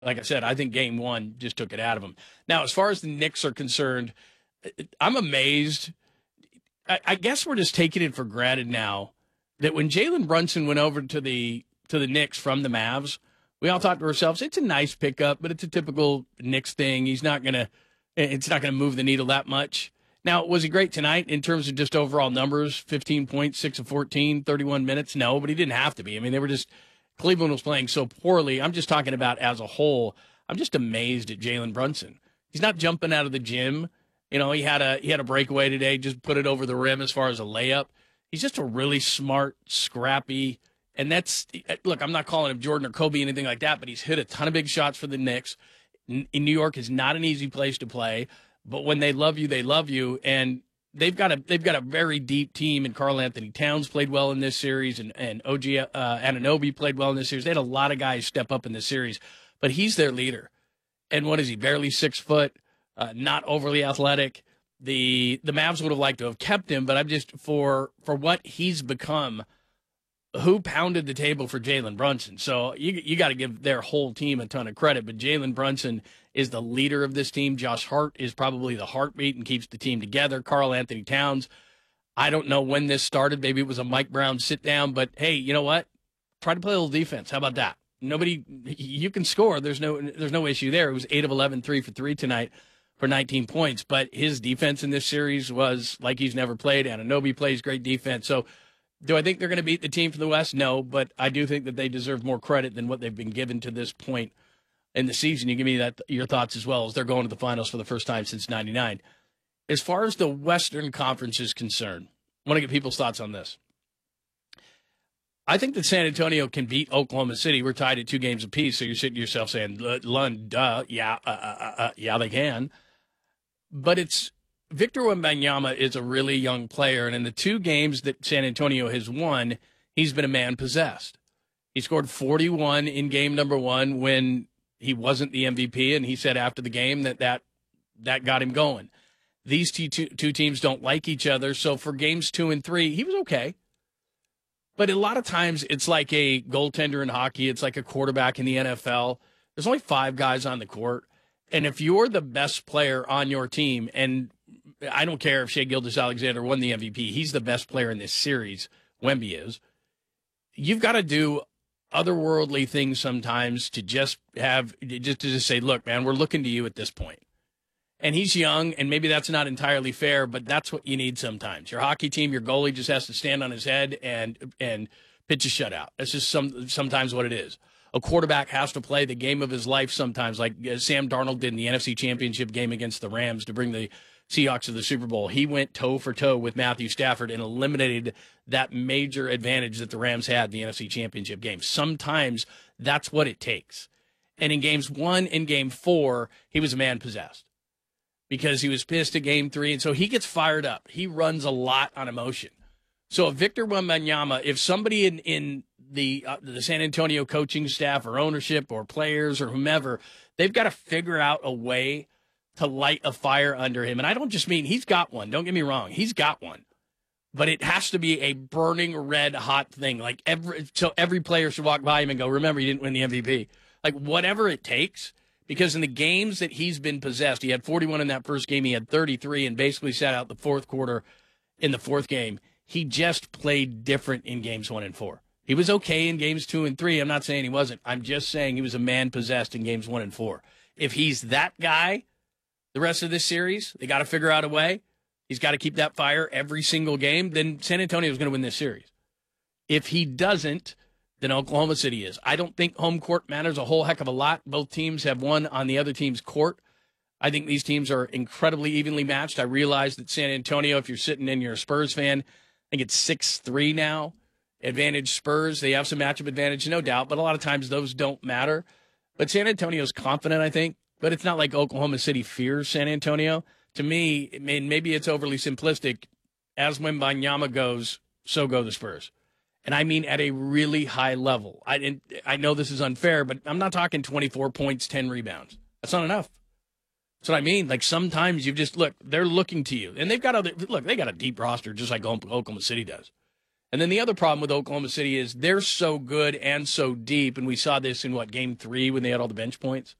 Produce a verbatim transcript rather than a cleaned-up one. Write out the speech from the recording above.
Like I said, I think game one just took it out of them. Now, as far as the Knicks are concerned, I'm amazed. I, I guess we're just taking it for granted now that when Jalen Brunson went over to the to the Knicks from the Mavs, we all thought to ourselves, it's a nice pickup, but it's a typical Knicks thing. He's not gonna, it's not gonna move the needle that much. Now, was he great tonight in terms of just overall numbers? fifteen points, six of fourteen, thirty-one minutes? No, but he didn't have to be. I mean, they were just, Cleveland was playing so poorly. I'm just talking about as a whole. I'm just amazed at Jalen Brunson. He's not jumping out of the gym. You know, he had a he had a breakaway today, just put it over the rim as far as a layup. He's just a really smart, scrappy, and that's, look, I'm not calling him Jordan or Kobe, anything like that, but he's hit a ton of big shots for the Knicks. In New York is not an easy place to play, but when they love you, they love you, and they've got a they've got a very deep team, and Karl Anthony Towns played well in this series, and, and O G uh, Anunoby played well in this series. They had a lot of guys step up in this series, but he's their leader. And what is he, barely six foot, uh, not overly athletic. The the Mavs would have liked to have kept him, but I'm just, for for what he's become, who pounded the table for Jalen Brunson? So you you got to give their whole team a ton of credit, but Jalen Brunson is the leader of this team. Josh Hart is probably the heartbeat and keeps the team together. Karl Anthony Towns, I don't know when this started. Maybe it was a Mike Brown sit down, but hey, you know what? Try to play a little defense. How about that? Nobody, you can score. There's no there's no issue there. It was eight of eleven, three for three tonight for nineteen points, but his defense in this series was like he's never played. Anunoby plays great defense. So do I think they're going to beat the team from the West? No, but I do think that they deserve more credit than what they've been given to this point in the season. You give me that your thoughts as well, as they're going to the finals for the first time since ninety-nine. As far as the Western Conference is concerned, I want to get people's thoughts on this. I think that San Antonio can beat Oklahoma City. We're tied at two games apiece, so you're sitting to yourself saying, Lund, duh, yeah, uh, uh, uh, yeah, they can. But it's Victor Wembanyama is a really young player, and in the two games that San Antonio has won, he's been a man possessed. He scored forty-one in game number one when he wasn't the M V P, and he said after the game that that, that got him going. These two, two, two teams don't like each other, so for games two and three, he was okay. But a lot of times it's like a goaltender in hockey. It's like a quarterback in the N F L. There's only five guys on the court. And if you're the best player on your team, and I don't care if Shai Gilgeous-Alexander won the M V P, he's the best player in this series, Wemby is, you've got to do otherworldly things sometimes to just have, just to just say, look, man, we're looking to you at this point. And he's young, and maybe that's not entirely fair, but that's what you need sometimes. Your hockey team, your goalie just has to stand on his head and and pitch a shutout. That's just some sometimes what it is. A quarterback has to play the game of his life sometimes, like Sam Darnold did in the N F C Championship game against the Rams to bring the Seahawks to the Super Bowl. He went toe-for-toe with Matthew Stafford and eliminated that major advantage that the Rams had in the N F C Championship game. Sometimes that's what it takes. And in games one and game four, he was a man possessed, because he was pissed at game three, and so he gets fired up. He runs a lot on emotion. So if Victor Wembanyama, if somebody in, in the uh, the San Antonio coaching staff or ownership or players or whomever, they've got to figure out a way to light a fire under him. And I don't just mean he's got one. Don't get me wrong. He's got one. But it has to be a burning red hot thing. Like every so every player should walk by him and go, remember, you didn't win the M V P. Like whatever it takes. Because in the games that he's been possessed, he had forty-one in that first game. He had thirty-three and basically sat out the fourth quarter in the fourth game. He just played different in games one and four. He was okay in games two and three. I'm not saying he wasn't. I'm just saying he was a man possessed in games one and four. If he's that guy the rest of this series, they got to figure out a way. He's got to keep that fire every single game. Then San Antonio is going to win this series. If he doesn't, than Oklahoma City is. I don't think home court matters a whole heck of a lot. Both teams have won on the other team's court. I think these teams are incredibly evenly matched. I realize that San Antonio, if you're sitting in, you're a Spurs fan, I think it's six three now. Advantage Spurs. They have some matchup advantage, no doubt, but a lot of times those don't matter. But San Antonio's confident, I think, but it's not like Oklahoma City fears San Antonio. To me, I mean, maybe it's overly simplistic. As Wembanyama goes, so go the Spurs. And I mean at a really high level. I didn't, I know this is unfair, but I'm not talking twenty-four points, ten rebounds. That's not enough. That's what I mean. Like sometimes you just look, they're looking to you. And they've got other, look, they got a deep roster just like Oklahoma City does. And then the other problem with Oklahoma City is they're so good and so deep, and we saw this in, what, game three when they had all the bench points?